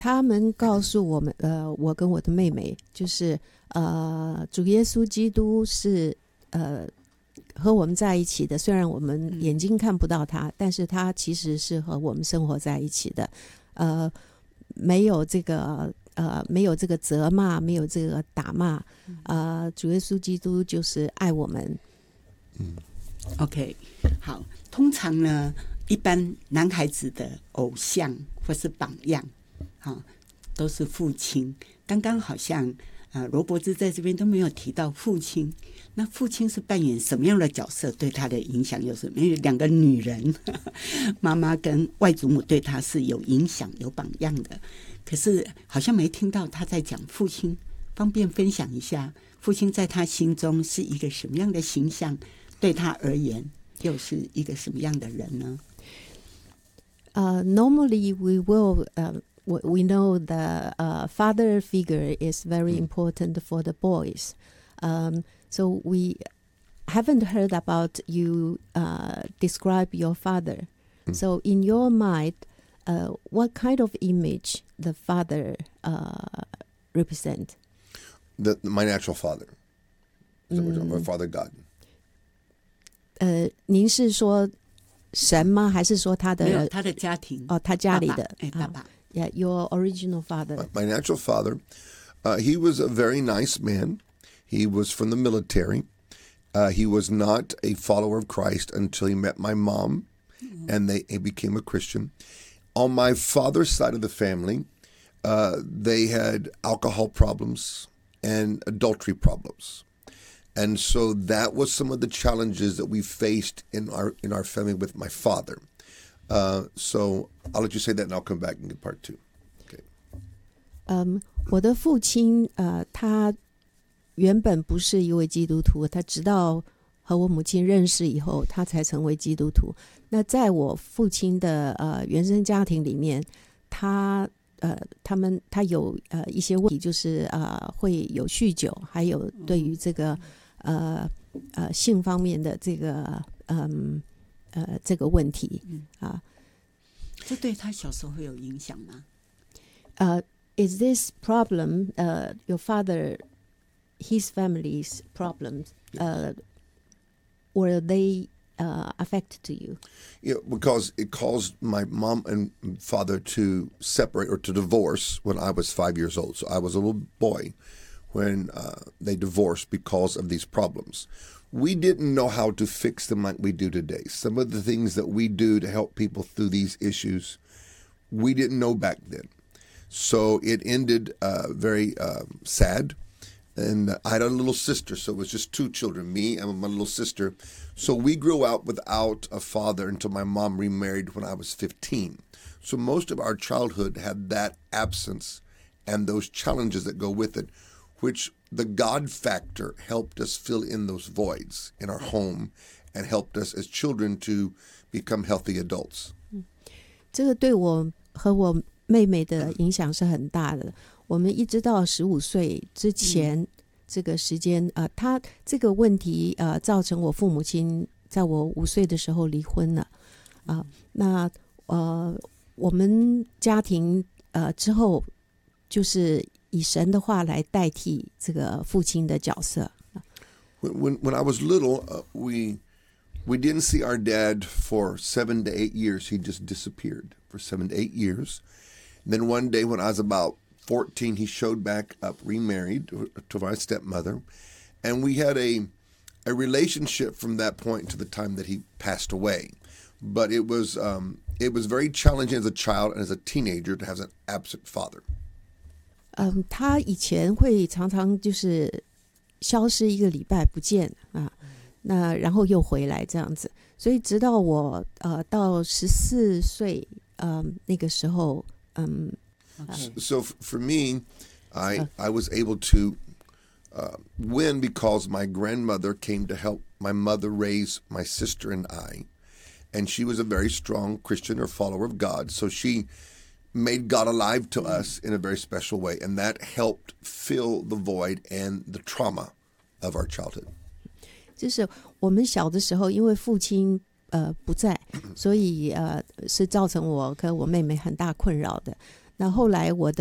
他们告诉我们，我跟我的妹妹，就是主耶稣基督是和我们在一起的，虽然我们眼睛看不到他，但是他其实是和我们生活在一起的，没有这个责骂，没有这个打骂，主耶稣基督就是爱我们。 OK， 好，通常呢，一般男孩子的偶像或是榜样，都是父亲。刚刚好像罗伯兹在这边都没有提到父亲，那父亲是扮演什么样的角色？对他的影响有什么？因为两个女人，妈妈跟外祖母对他是有影响、有榜样的。可是好像没听到他在讲父亲，方便分享一下，父亲在他心中是一个什么样的形象？对他而言，又是一个什么样的人呢 ？Normally we will. We know the father figure is very important for the boys. So we haven't heard about you describe your father. So in your mind, what kind of image the father represent? My natural father. My father God. 您是说神吗？还是说他的？ 没有，他的家庭。 他家里的爸爸。 Yeah, your original father. My natural father, he was a very nice man. He was from the military. He was not a follower of Christ until he met my mom, and he became a Christian. On my father's side of the family, they had alcohol problems and adultery problems. And so that was some of the challenges that we faced in our family with my father.So I'll let you say that and I'll come back and get part two. Okay. 我的父亲他原本不是一位基督徒，他直到和我母亲认识以后，他才成为基督徒。那在我父亲的原生家庭里面，他有一些问题，就是会有酗酒，还有对于这个性方面的这个这个问题这对他小时候会有影响吗 ？Is this problem your father, his family's problems? Were they affect to you? Yeah, because it caused my mom and father to separate or to divorce when I was 5 years old. So I was a little boy when they divorced because of these problems. We didn't know how to fix them like we do today. Some of the things that we do to help people through these issues, we didn't know back then. So it ended very sad. And I had a little sister, so it was just two children, me and my little sister. So we grew up without a father until my mom remarried when I was 15. So most of our childhood had that absence and those challenges that go with it, which the God factor helped us fill in those voids in our home and helped us as children to become healthy adults. 这个对我和我妹妹的影响是很大的。我们一直到15岁之前这个时间，他这个问题造成我父母亲在我5岁的时候离婚了。那我们家庭之后就是以神的话来代替这个父亲的角色。 When I was little, we didn't see our dad for 7 to 8 years. He just disappeared for 7 to 8 years. And then one day when I was about 14, he showed back up, remarried to my stepmother. And we had a relationship from that point to the time that he passed away. But it was very challenging as a child and as a teenager to have an absent father. 他以前会常常就是消失1个礼拜不见那然后又回来这样子，所以直到我到14岁那个时候 So for me, I was able to win because my grandmother came to help my mother raise my sister and I, and she was a very strong Christian or follower of God. So she made God alive to us in a very special way, and that helped fill the void and the trauma of our childhood. 就是我们小的时候，因为父亲不在，所以是造成我跟我妹妹很大困扰的。 那后来我的